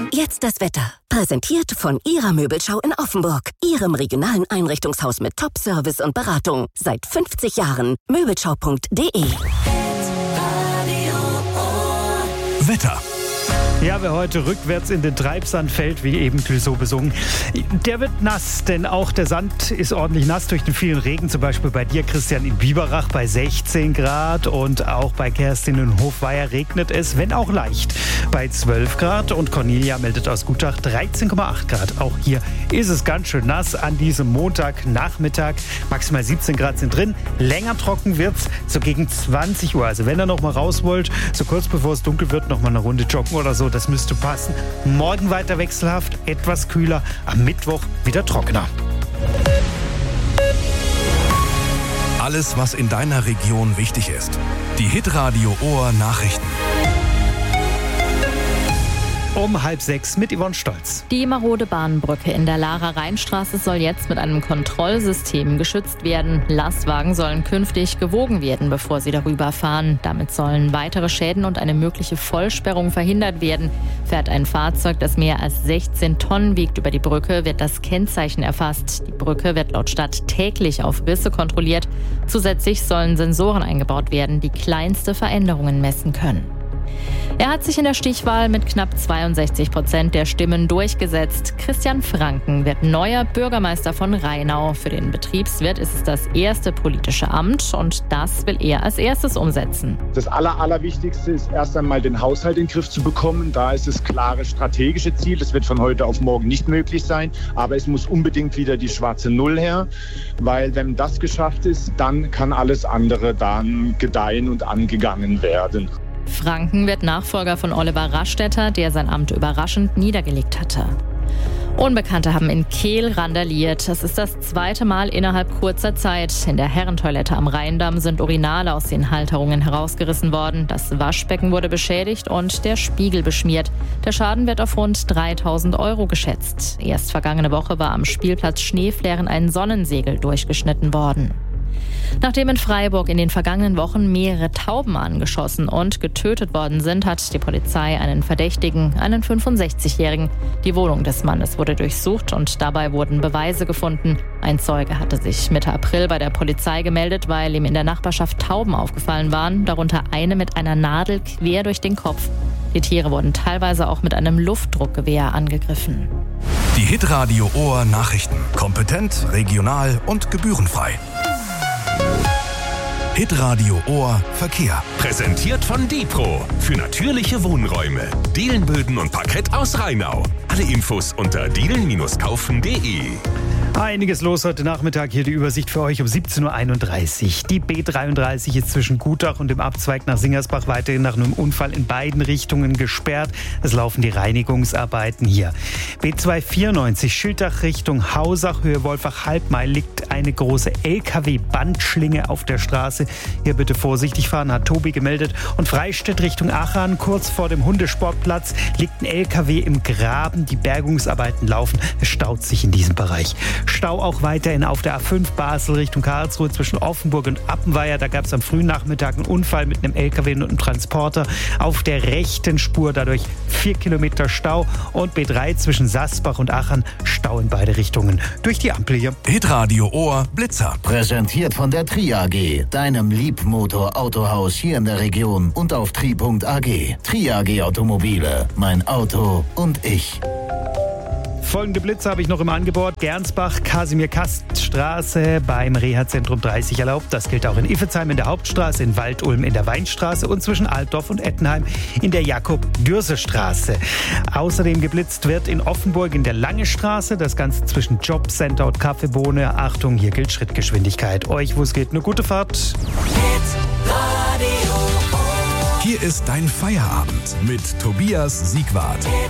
Jetzt das Wetter. Präsentiert von Ihrer Möbelschau in Offenburg. Ihrem regionalen Einrichtungshaus mit Top-Service und Beratung. Seit 50 Jahren. Möbelschau.de. Wetter. Ja, wer heute rückwärts in den Treibsand fällt, wie eben Clouseau besungen, der wird nass, denn auch der Sand ist ordentlich nass durch den vielen Regen. Zum Beispiel bei dir, Christian, in Biberach bei 16 Grad und auch bei Kerstin in Hofweier regnet es, wenn auch leicht, bei 12 Grad. Und Cornelia meldet aus Gutach 13,8 Grad. Auch hier ist es ganz schön nass an diesem Montagnachmittag. Maximal 17 Grad sind drin. Länger trocken wird's so gegen 20 Uhr. Also wenn ihr noch mal raus wollt, so kurz bevor es dunkel wird, noch mal eine Runde joggen oder so, das müsste passen. Morgen weiter wechselhaft, etwas kühler, am Mittwoch wieder trockener. Alles, was in deiner Region wichtig ist. Die Hitradio Ohr Nachrichten. Um 5:30 mit Yvonne Stolz. Die marode Bahnbrücke in der Lara-Rhein-Straße soll jetzt mit einem Kontrollsystem geschützt werden. Lastwagen sollen künftig gewogen werden, bevor sie darüber fahren. Damit sollen weitere Schäden und eine mögliche Vollsperrung verhindert werden. Fährt ein Fahrzeug, das mehr als 16 Tonnen wiegt, über die Brücke, wird das Kennzeichen erfasst. Die Brücke wird laut Stadt täglich auf Risse kontrolliert. Zusätzlich sollen Sensoren eingebaut werden, die kleinste Veränderungen messen können. Er hat sich in der Stichwahl mit knapp 62% der Stimmen durchgesetzt. Christian Franken wird neuer Bürgermeister von Rheinau. Für den Betriebswirt ist es das erste politische Amt und das will er als erstes umsetzen. Das Allerwichtigste ist erst einmal den Haushalt in den Griff zu bekommen. Da ist das klare strategische Ziel. Das wird von heute auf morgen nicht möglich sein. Aber es muss unbedingt wieder die schwarze Null her. Weil wenn das geschafft ist, dann kann alles andere dann gedeihen und angegangen werden. Franken wird Nachfolger von Oliver Rastetter, der sein Amt überraschend niedergelegt hatte. Unbekannte haben in Kehl randaliert. Das ist das zweite Mal innerhalb kurzer Zeit. In der Herrentoilette am Rheindamm sind Urinale aus den Halterungen herausgerissen worden. Das Waschbecken wurde beschädigt und der Spiegel beschmiert. Der Schaden wird auf rund 3.000 € geschätzt. Erst vergangene Woche war am Spielplatz Schneeflären ein Sonnensegel durchgeschnitten worden. Nachdem in Freiburg in den vergangenen Wochen mehrere Tauben angeschossen und getötet worden sind, hat die Polizei einen Verdächtigen, einen 65-Jährigen. Die Wohnung des Mannes wurde durchsucht und dabei wurden Beweise gefunden. Ein Zeuge hatte sich Mitte April bei der Polizei gemeldet, weil ihm in der Nachbarschaft Tauben aufgefallen waren, darunter eine mit einer Nadel quer durch den Kopf. Die Tiere wurden teilweise auch mit einem Luftdruckgewehr angegriffen. Die Hitradio Ohr Nachrichten. Kompetent, regional und gebührenfrei. Hitradio Ohr Verkehr. Präsentiert von Dipro. Für natürliche Wohnräume. Dielenböden und Parkett aus Rheinau. Alle Infos unter dielen-kaufen.de. Einiges los heute Nachmittag. Hier die Übersicht für euch um 17.31 Uhr. Die B33 ist zwischen Gutach und dem Abzweig nach Singersbach weiterhin nach einem Unfall in beiden Richtungen gesperrt. Es laufen die Reinigungsarbeiten hier. B294 Schiltach Richtung Hausach, Höhe Wolfach-Halbmail liegt eine große LKW-Bandschlinge auf der Straße. Hier bitte vorsichtig fahren, hat Tobi gemeldet. Und Freistädt Richtung Aachen, kurz vor dem Hundesportplatz, liegt ein LKW im Graben. Die Bergungsarbeiten laufen. Es staut sich in diesem Bereich. Stau auch weiterhin auf der A5 Basel Richtung Karlsruhe zwischen Offenburg und Appenweier. Da gab es am frühen Nachmittag einen Unfall mit einem LKW und einem Transporter auf der rechten Spur. Dadurch 4 Kilometer Stau und B3 zwischen Sasbach und Aachen. Stau in beide Richtungen durch die Ampel hier. Hitradio Ohr Blitzer. Präsentiert von der Tri AG, deinem Liebmotor-Autohaus hier in der Region und auf tri.ag. Tri AG Automobile, mein Auto und ich. Folgende Blitze habe ich noch im Angebot. Gernsbach, Kasimir-Kast-Straße beim Reha-Zentrum 30 erlaubt. Das gilt auch in Iffezheim in der Hauptstraße, in Waldulm in der Weinstraße und zwischen Altdorf und Ettenheim in der Jakob-Dürse-Straße. Außerdem geblitzt wird in Offenburg in der Lange Straße. Das Ganze zwischen Jobcenter und Kaffeebohne. Achtung, hier gilt Schrittgeschwindigkeit. Euch, wo es geht, eine gute Fahrt. Hier ist dein Feierabend mit Tobias Siegwart.